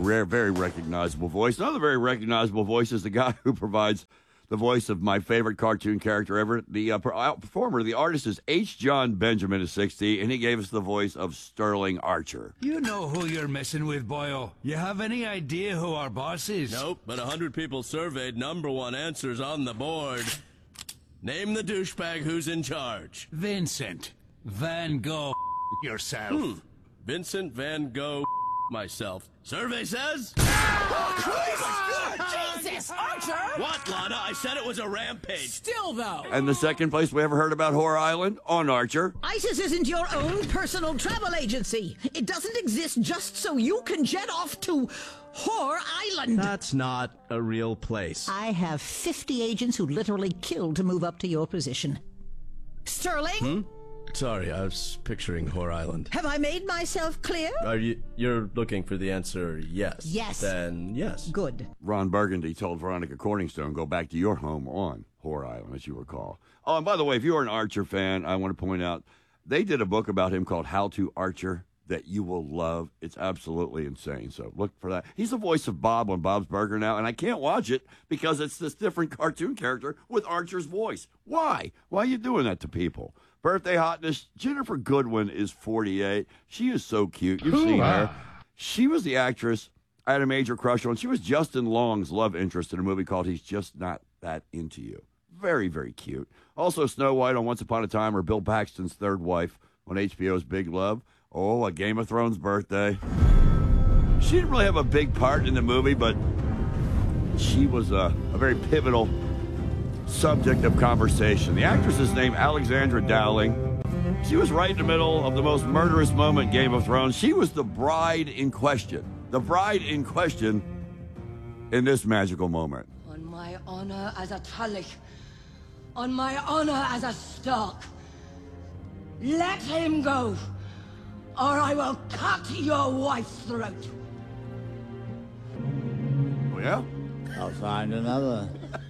very recognizable voice. Another very recognizable voice is the guy who provides the voice of my favorite cartoon character ever. The performer, the artist is H. John Benjamin, is 60, and he gave us the voice of Sterling Archer. You know who you're messing with, boyo. You have any idea who our boss is? Nope, but 100 people surveyed, number one answers on the board. Name the douchebag who's in charge. Vincent Van Gogh yourself. Vincent Van Gogh myself. Survey says... Jesus, Archer! What, Lana? I said it was a rampage. Still, though. And the second place we ever heard about Whore Island? On Archer. ISIS isn't your own personal travel agency. It doesn't exist just so you can jet off to Whore Island. That's not a real place. I have 50 agents who literally killed to move up to your position. Sterling? Sorry, I was picturing Whore Island. Have I made myself clear? You're looking for the answer yes? Yes. Then yes. Good. Ron Burgundy told Veronica Corningstone, go back to your home on Whore Island, as you recall. Oh, and by the way, if you're an Archer fan, I want to point out, they did a book about him called How to Archer that you will love. It's absolutely insane. So look for that. He's the voice of Bob on Bob's Burger now, and I can't watch it because it's this different cartoon character with Archer's voice. Why? Why are you doing that to people? Birthday hotness, Jennifer Goodwin is 48. She is so cute. You've seen her. She was the actress I had a major crush on. She was Justin Long's love interest in a movie called He's Just Not That Into You. Very, very cute. Also, Snow White on Once Upon a Time, or Bill Paxton's third wife on HBO's Big Love. Oh, a Game of Thrones birthday. She didn't really have a big part in the movie, but she was a very pivotal subject of conversation. The actress is named Alexandra Dowling. She was right in the middle of the most murderous moment in Game of Thrones. She was the bride in question. The bride in question in this magical moment. On my honor as a Tullich, on my honor as a Stark, let him go, or I will cut your wife's throat. Oh, yeah? I'll find another.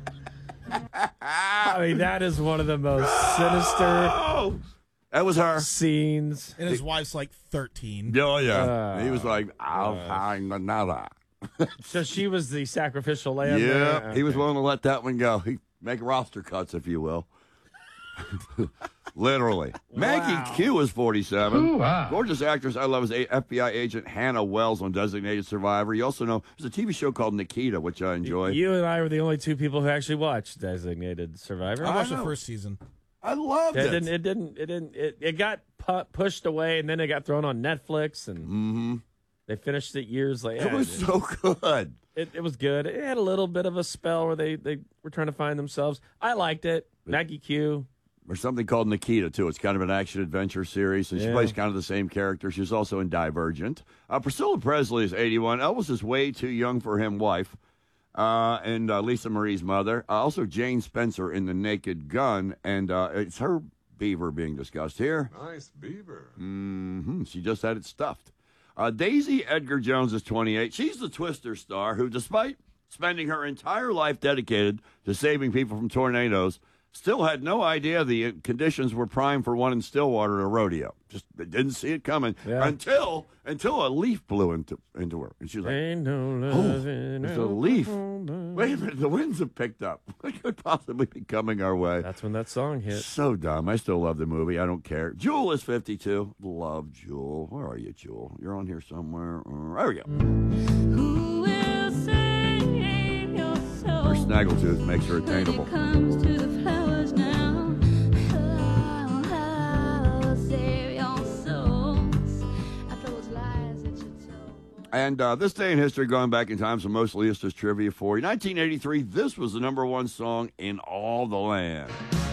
I mean, that is one of the most sinister that was her scenes. And his wife's like 13. Oh, yeah. He was like, I'll find another. So she was the sacrificial lamb? Yeah, there? he was willing to let that one go. He make roster cuts, if you will. Literally. Wow. Maggie Q is 47. Ooh, wow. Gorgeous actress I love is FBI agent Hannah Wells on Designated Survivor. You also know there's a TV show called Nikita, which I enjoy. You and I were the only two people who actually watched Designated Survivor. I watched the first season. I loved it. It got pushed away, and then it got thrown on Netflix, and they finished it years later. It was so good. It was good. It had a little bit of a spell where they were trying to find themselves. I liked it. Maggie Q. There's something called Nikita, too. It's kind of an action-adventure series, and she plays kind of the same character. She's also in Divergent. Priscilla Presley is 81. Elvis is way too young for him, wife. And Lisa Marie's mother. Also Jane Spencer in The Naked Gun, and it's her beaver being discussed here. Nice beaver. She just had it stuffed. Daisy Edgar Jones is 28. She's the Twister star who, despite spending her entire life dedicated to saving people from tornadoes, still had no idea the conditions were prime for one in Stillwater at a rodeo. Just they didn't see it coming until a leaf blew into her. And she was like, there's a leaf. Wait a minute, the winds have picked up. What could possibly be coming our way? That's when that song hit. So dumb. I still love the movie. I don't care. Jewel is 52. Love Jewel. Where are you, Jewel? You're on here somewhere. There we go. Who will save your soul? Her snaggletooth makes her attainable. When it comes to the flowers now. And this day in history, going back in time, so mostly it's just trivia for you. 1983, this was the #1 song in all the land.